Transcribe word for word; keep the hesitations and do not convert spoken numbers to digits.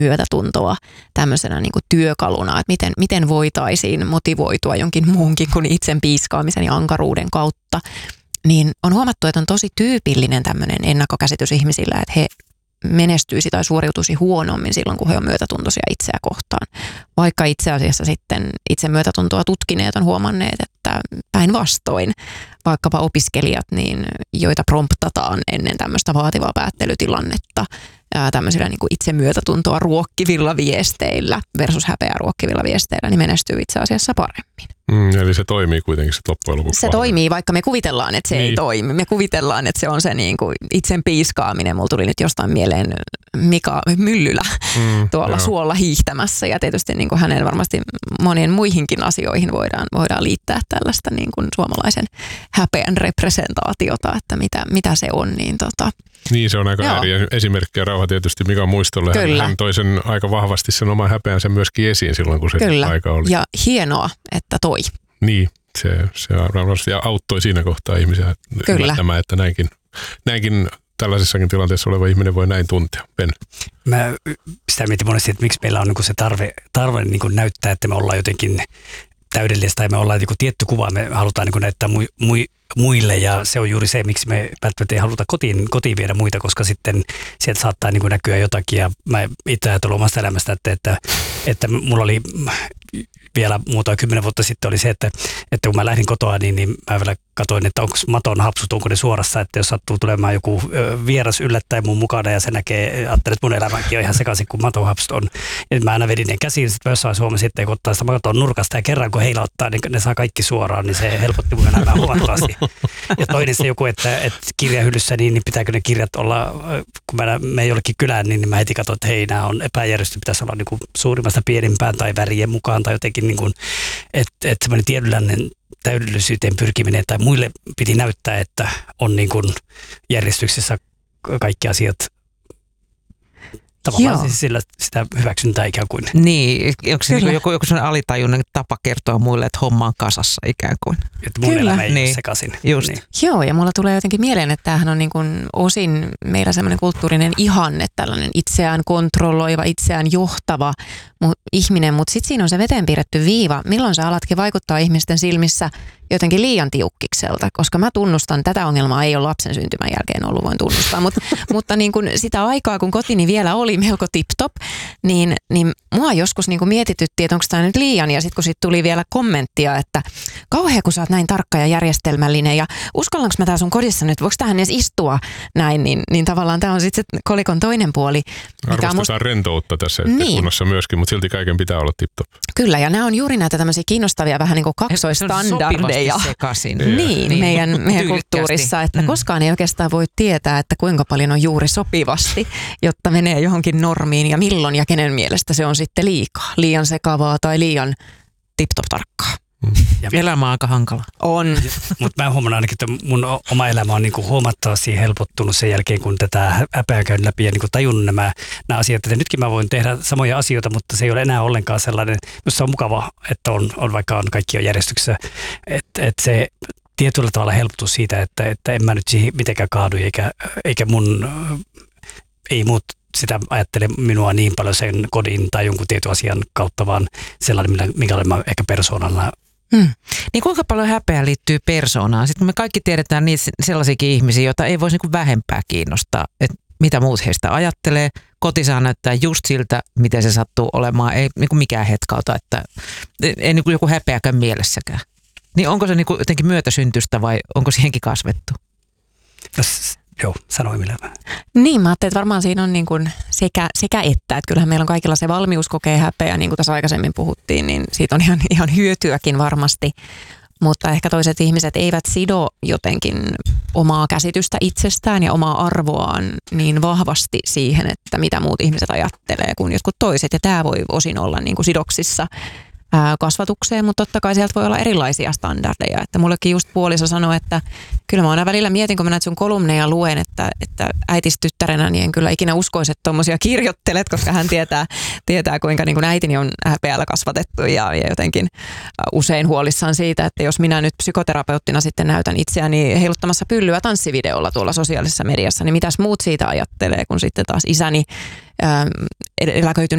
myötätuntoa tämmöisenä niin kuin työkaluna, että miten, miten voitaisiin motivoitua jonkin muunkin kuin itsen piiskaamisen ja ankaruuden kautta, niin on huomattu, että on tosi tyypillinen tämmöinen ennakkokäsitys ihmisillä, että he menestyisi tai suoriutuisi huonommin silloin, kun he on myötätuntoisia itseä kohtaan. Vaikka itse asiassa sitten itse myötätuntoa tutkineet on huomanneet, että päinvastoin vaikkapa opiskelijat, niin, joita promptataan ennen tämmöistä vaativaa päättelytilannetta ää, tämmöisillä niin kuin itse myötätuntoa ruokkivilla viesteillä versus häpeää ruokkivilla viesteillä, niin menestyy itse asiassa paremmin. Mm, eli se toimii kuitenkin se loppujen lopuksi. Se toimii, vaikka me kuvitellaan, että se niin. ei toimi. Me kuvitellaan, että se on se niin kuin itsen piiskaaminen. Mulla tuli nyt jostain mieleen Mika Myllylä mm, tuolla joo. suolla hiihtämässä. Ja tietysti niin kuin hänen varmasti monien muihinkin asioihin voidaan, voidaan liittää tällaista niin kuin suomalaisen häpeän representaatiota, että mitä, mitä se on. Niin, tota, niin se on aika joo. eri esimerkki ja rauha tietysti Mikan muistolle. Hän, hän toi sen aika vahvasti sen oman häpeänsä myöskin esiin silloin, kun se Kyllä. aika oli. Ja hienoa, että toi. Niin, se, se varmasti auttoi siinä kohtaa ihmisiä ymmärtämään, että näinkin, näinkin tällaisessakin tilanteessa oleva ihminen voi näin tuntea. Ben. Mä sitä mietin monesti, että miksi meillä on niin se tarve, tarve niin näyttää, että me ollaan jotenkin täydellistä tai me ollaan joku tietty kuva, me halutaan niin näyttää mui, mui, muille ja se on juuri se, miksi me välttämättä ei haluta kotiin, kotiin viedä muita, koska sitten sieltä saattaa niin näkyä jotakin ja mä itse ajattelen omasta elämästä, että, että, että mulla oli vielä muutama kymmenen vuotta sitten oli se, että, että kun mä lähdin kotoa, niin, niin mä vielä katsoin, että onko maton hapsut, onko ne suorassa, että jos sattuu tulemaan joku vieras yllättäen mun mukana ja se näkee, ajattelee, että mun elämänkin on ihan sekaisin, kun maton hapsut on. Ja mä aina vedin ne käsiin, sitten jossain Suomessa sitten, kun ottaa sitä maton nurkasta ja kerran kun heillä ottaa, niin ne saa kaikki suoraan, niin se helpotti mun elämää huomattavasti. Ja toinen se joku, että, että kirjahyllyssä, niin, niin pitääkö ne kirjat olla, kun mä menen jollekin kylään, niin, niin mä heti katson, että hei, nämä on epäjärjesty, pitäisi olla niin kuin suurimmasta pienimpään tai värien mukaan tai jotenkin, niin kuin, että, että semmoinen tietynlainen täydellisyyteen pyrkiminen tai muille piti näyttää, että on niin kuin järjestyksessä kaikki asiat. Tavallaan siis sillä sitä hyväksyntää ikään kuin. Niin, onko se niin joku, joku sellainen alitajunnan tapa kertoa muille, että homma on kasassa ikään kuin. Että mun Kyllä. elämä ei niin. ole sekaisin. Just. Niin. Joo, ja mulla tulee jotenkin mieleen, että tämähän on niin kuin osin meillä semmoinen kulttuurinen ihanne, tällainen itseään kontrolloiva, itseään johtava ihminen, mutta sitten siinä on se veteen piirretty viiva, milloin sä alatkin vaikuttaa ihmisten silmissä jotenkin liian tiukkikselta, koska mä tunnustan, tätä ongelmaa ei ole lapsen syntymän jälkeen ollut, voin tunnustaa, mutta, mutta niin kuin sitä aikaa, kun kotini vielä oli melko tip-top, niin, niin mua joskus niin kuin mietitytti, että onko tämä nyt liian, ja sitten kun sit tuli vielä kommenttia, että kauhea, kun sä oot näin tarkka ja järjestelmällinen, ja uskallanko mä tää sun kodissa nyt, voiko tähän edes istua näin, niin, niin tavallaan tämä on sitten se kolikon toinen puoli. Arvostetaan musta rentoutta tässä yhteiskunnassa niin. myöskin, mutta silti kaiken pitää olla tip-top. Kyllä, ja nämä on juuri näitä tämmöisiä kiinnostavia vähän niin kuin kaksoistandardeja. Sekaisin. Niin, niin, meidän, meidän kulttuurissa, että mm. koskaan ei oikeastaan voi tietää, että kuinka paljon on juuri sopivasti, jotta menee johonkin normiin ja milloin ja kenen mielestä se on sitten liikaa, liian sekavaa tai liian tip-top tarkkaa. Ja elämä on aika hankala. On. Mutta mä huomaan ainakin, että mun oma elämä on niinku huomattavasti helpottunut sen jälkeen, kun tätä häpeää käyn läpi ja niinku tajunnut nämä, nämä asiat. Että nytkin mä voin tehdä samoja asioita, mutta se ei ole enää ollenkaan sellainen, jos se on mukava, että on, on vaikka on kaikki on järjestyksessä. Että et se tietyllä tavalla helpotus siitä, että, että en mä nyt siihen mitenkään kaadu, eikä, eikä mun, ei muut sitä ajattele minua niin paljon sen kodin tai jonkun tietyn asian kautta, vaan sellainen, mikä olen mä ehkä persoonalla. Hmm. Niin kuinka paljon häpeä liittyy persoonaan? Sitten me kaikki tiedetään niitä sellaisiakin ihmisiä, joita ei voisi niin vähempää kiinnostaa, että mitä muut heistä ajattelee. Koti saa näyttää just siltä, miten se sattuu olemaan. Ei niin mikään hetkauta, että ei niin joku häpeäkään mielessäkään. Niin onko se niin jotenkin myötäsyntystä vai onko siihenkin kasvettu? No, joo, sanoi millä. Niin, mä ajattelin, että varmaan siinä on niin kuin sekä, sekä että. Että kyllähän meillä on kaikilla se valmius kokea häpeä, niin kuin tässä aikaisemmin puhuttiin, niin siitä on ihan, ihan hyötyäkin varmasti. Mutta ehkä toiset ihmiset eivät sido jotenkin omaa käsitystä itsestään ja omaa arvoaan niin vahvasti siihen, että mitä muut ihmiset ajattelee kuin jotkut toiset. Ja tämä voi osin olla niin kuin sidoksissa kasvatukseen, mutta totta kai sieltä voi olla erilaisia standardeja. Että mullekin just puoliso sanoi, että kyllä mä aina välillä mietin, kun mä näitä sun kolumneja luen, että, että äitis tyttärenä, niin en kyllä ikinä uskoisi, että tommosia kirjoittelet, koska hän tietää, tietää kuinka niin kuin äitini on häpeällä kasvatettu ja, ja jotenkin usein huolissaan siitä, että jos minä nyt psykoterapeuttina sitten näytän itseäni heiluttamassa pyllyä tanssivideolla tuolla sosiaalisessa mediassa, niin mitäs muut siitä ajattelee, kun sitten taas isäni eläköityneen